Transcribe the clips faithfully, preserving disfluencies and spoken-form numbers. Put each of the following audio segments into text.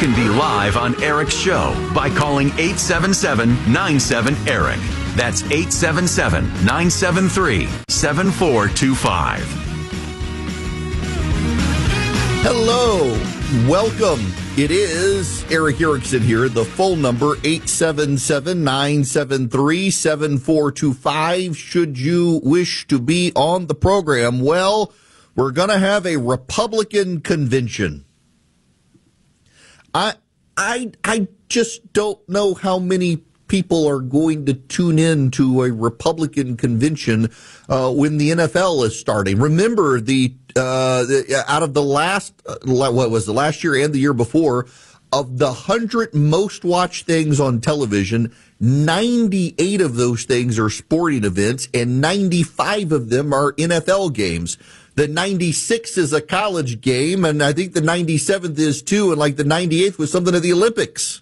can be live on Eric's show by calling eight seven seven, nine seven, ERIC. That's eight seven seven, nine seven three, seven four two five. Hello, welcome. It is Eric Erickson here. The phone number, eight seven seven, nine seven three, seven four two five. Should you wish to be on the program, well, we're going to have a Republican convention. I, I, I just don't know how many people are going to tune in to a Republican convention uh, when the N F L is starting. Remember, the, uh, the out of the last, uh, what was the last year and the year before, of the one hundred most watched things on television, ninety-eight of those things are sporting events, and ninety-five of them are N F L games. The ninety-six is a college game, and I think the ninety-seventh is too, and like the ninety-eighth was something of the Olympics.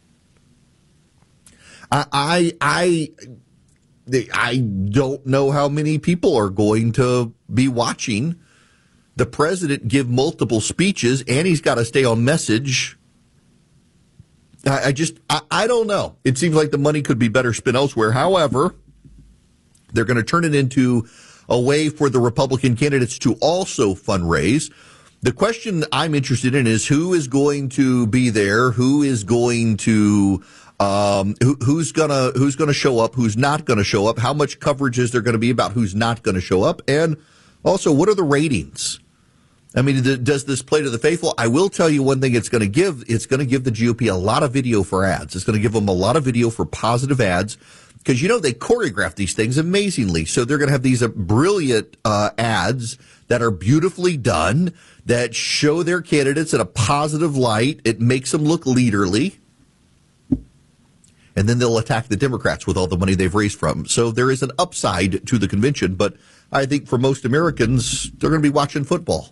I, I, I don't know how many people are going to be watching the president give multiple speeches, and he's got to stay on message. I, I just, I, I don't know. It seems like the money could be better spent elsewhere. However, they're going to turn it into a way for the Republican candidates to also fundraise. The question I'm interested in is who is going to be there, who is going to Um, who, who's gonna who's gonna show up? Who's not gonna show up? How much coverage is there going to be about who's not going to show up? And also, what are the ratings? I mean, th- does this play to the faithful? I will tell you one thing: it's going to give it's going to give the G O P a lot of video for ads. It's going to give them a lot of video for positive ads because you know they choreograph these things amazingly. So they're going to have these uh, brilliant uh, ads that are beautifully done that show their candidates in a positive light. It makes them look leaderly. And then they'll attack the Democrats with all the money they've raised from. So there is an upside to the convention, but I think for most Americans, they're going to be watching football.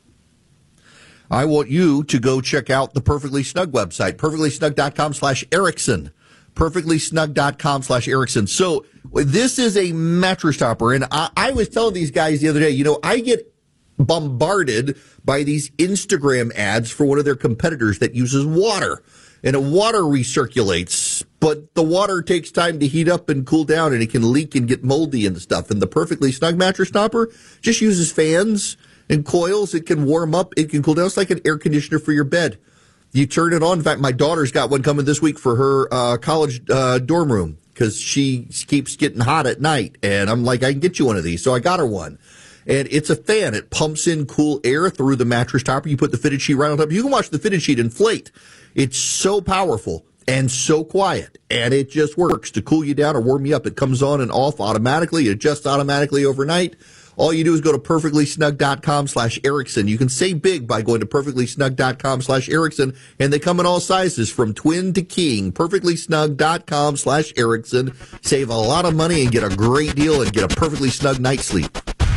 I want you to go check out the Perfectly Snug website, perfectlysnug.com slash Erickson, perfectlysnug.com slash Erickson. So this is a mattress topper, and I, I was telling these guys the other day, you know, I get bombarded by these Instagram ads for one of their competitors that uses water. And the water recirculates, but the water takes time to heat up and cool down, and it can leak and get moldy and stuff. And the Perfectly Snug mattress topper just uses fans and coils. It can warm up. It can cool down. It's like an air conditioner for your bed. You turn it on. In fact, my daughter's got one coming this week for her uh, college uh, dorm room because she keeps getting hot at night. And I'm like, I can get you one of these. So I got her one. And it's a fan. It pumps in cool air through the mattress topper. You put the fitted sheet right on top. You can watch the fitted sheet inflate. It's so powerful and so quiet, and it just works to cool you down or warm you up. It comes on and off automatically. It adjusts automatically overnight. All you do is go to perfectlysnug.com slash Erickson. You can save big by going to perfectlysnug.com slash Erickson, and they come in all sizes from twin to king. perfectlysnug.com slash Erickson. Save a lot of money and get a great deal and get a perfectly snug night's sleep.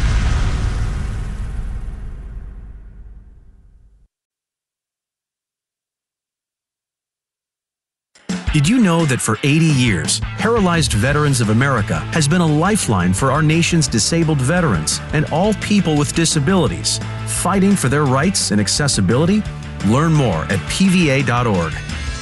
Did you know that for eighty years, Paralyzed Veterans of America has been a lifeline for our nation's disabled veterans and all people with disabilities, fighting for their rights and accessibility? Learn more at P V A dot org.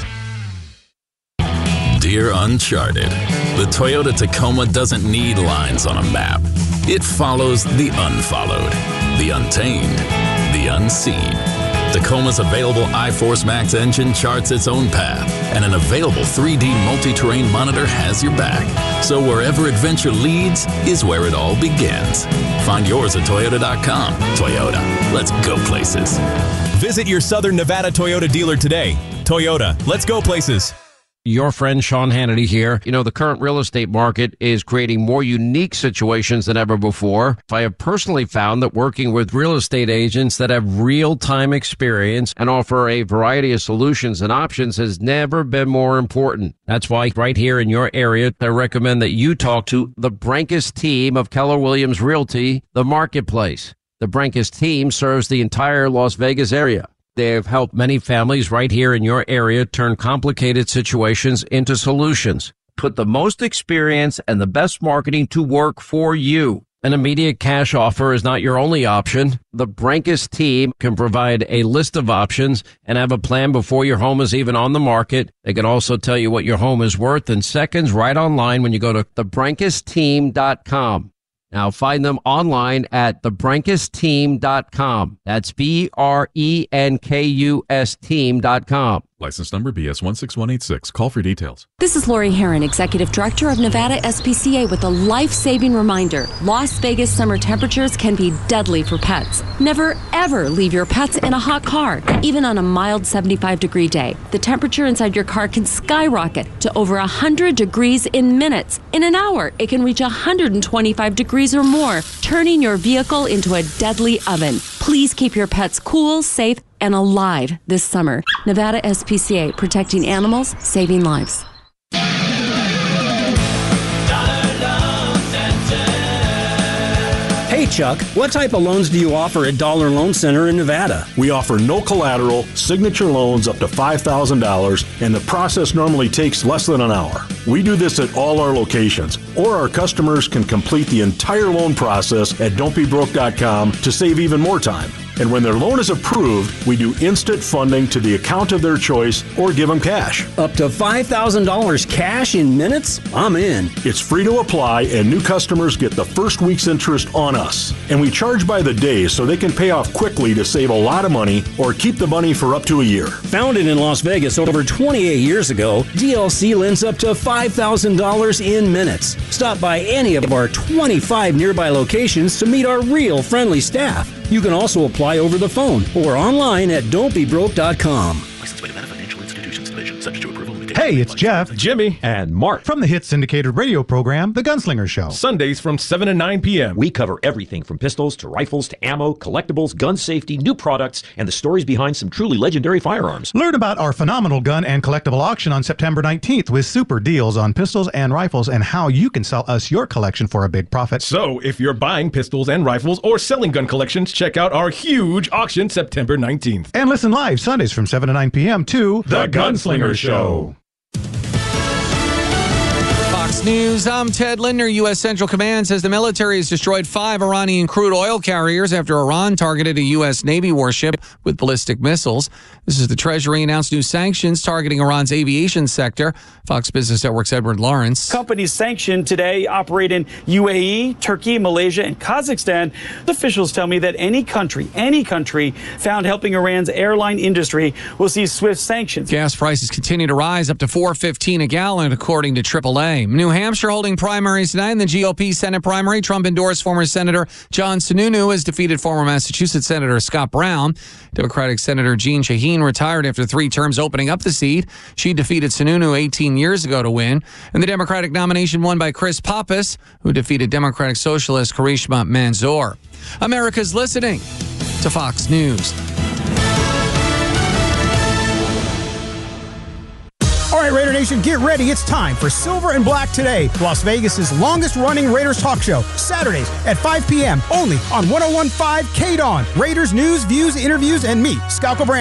Dear Uncharted, the Toyota Tacoma doesn't need lines on a map. It follows the unfollowed, the untamed, the unseen. Tacoma's available iForce Max engine charts its own path, and an available three D multi-terrain monitor has your back. So wherever adventure leads is where it all begins. Find yours at Toyota dot com. Toyota, let's go places. Visit your Southern Nevada Toyota dealer today. Toyota, let's go places. Your friend Sean Hannity here. You know, the current real estate market is creating more unique situations than ever before. I have personally found that working with real estate agents that have real-time experience and offer a variety of solutions and options has never been more important. That's why right here in your area, I recommend that you talk to the Brankus team of Keller Williams Realty, The Marketplace. The Brankus team serves the entire Las Vegas area. They have helped many families right here in your area turn complicated situations into solutions. Put the most experience and the best marketing to work for you. An immediate cash offer is not your only option. The Brenkus team can provide a list of options and have a plan before your home is even on the market. They can also tell you what your home is worth in seconds right online when you go to the brenkus team dot com. Now find them online at the brenkus team dot com. That's B R E N K U S team dot com. License number B S one six one eight six. Call for details. This is Lori Herron, Executive Director of Nevada S P C A, with a life-saving reminder. Las Vegas summer temperatures can be deadly for pets. Never, ever leave your pets in a hot car, even on a mild seventy-five degree day. The temperature inside your car can skyrocket to over one hundred degrees in minutes. In an hour, it can reach one hundred twenty-five degrees or more, turning your vehicle into a deadly oven. Please keep your pets cool, safe, and alive this summer. Nevada S P C A, protecting animals, saving lives. Hey Chuck, what type of loans do you offer at Dollar Loan Center in Nevada? We offer no collateral, signature loans up to five thousand dollars, and the process normally takes less than an hour. We do this at all our locations, or our customers can complete the entire loan process at don't be broke dot com to save even more time. And when their loan is approved, we do instant funding to the account of their choice or give them cash. Up to five thousand dollars cash in minutes? I'm in. It's free to apply, and new customers get the first week's interest on us. And we charge by the day so they can pay off quickly to save a lot of money or keep the money for up to a year. Founded in Las Vegas over twenty-eight years ago, D L C lends up to five thousand dollars in minutes. Stop by any of our twenty-five nearby locations to meet our real friendly staff. You can also apply over the phone or online at don't be broke dot com. Licensed by Nevada Financial Institutions Division, subject to approval. Hey, it's Jeff, Jimmy, and Mark from the hit syndicated radio program, The Gunslinger Show. Sundays from seven to nine p.m. We cover everything from pistols to rifles to ammo, collectibles, gun safety, new products, and the stories behind some truly legendary firearms. Learn about our phenomenal gun and collectible auction on September nineteenth with super deals on pistols and rifles and how you can sell us your collection for a big profit. So, if you're buying pistols and rifles or selling gun collections, check out our huge auction September nineteenth. And listen live Sundays from seven to nine p.m. to The Gunslinger Show. Fox News, I'm Ted Lindner. U S. Central Command says the military has destroyed five Iranian crude oil carriers after Iran targeted a U S. Navy warship with ballistic missiles. This is the Treasury announced new sanctions targeting Iran's aviation sector. Fox Business Network's Edward Lawrence. Companies sanctioned today operate in U A E, Turkey, Malaysia, and Kazakhstan. Officials tell me that any country, any country found helping Iran's airline industry will see swift sanctions. Gas prices continue to rise up to four fifteen a gallon, according to triple A. New Hampshire holding primaries tonight in the G O P Senate primary. Trump endorsed former Senator John Sununu has defeated former Massachusetts Senator Scott Brown. Democratic Senator Jeanne Shaheen retired after three terms, opening up the seat. She defeated Sununu eighteen years ago to win. And the Democratic nomination won by Chris Pappas, who defeated Democratic Socialist Karishma Manzoor. America's listening to Fox News. All right, Raider Nation, get ready. It's time for Silver and Black Today, Las Vegas's longest-running Raiders talk show, Saturdays at five p.m. only on one oh one point five K D O N. Raiders news, views, interviews, and me, Scalco Brand.